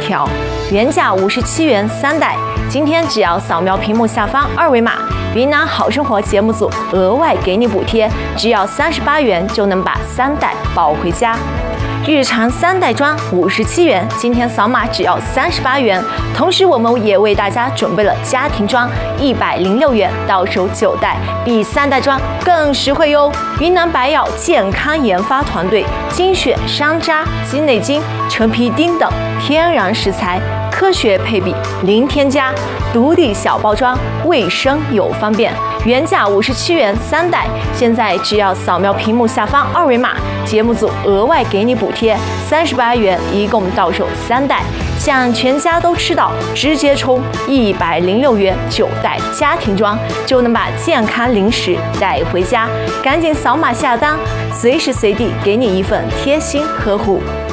条，原价57元3袋，今天只要扫描屏幕下方二维码，云南好生活节目组额外给你补贴，只要38元就能把3袋抱回家。日常3袋装57元，今天扫码只要38元。同时，我们也为大家准备了家庭装106元，到手9袋，比3袋装更实惠哟。云南白药健康研发团队精选山楂、鸡内金、陈皮丁等天然食材，科学配比，零添加，独立小包装，卫生又方便。原价57元3袋，现在只要扫描屏幕下方二维码，节目组额外给你补贴38元，一共到手3袋。想全家都吃到，直接冲106元9袋家庭装，就能把健康零食带回家。赶紧扫码下单，随时随地给你一份贴心呵护。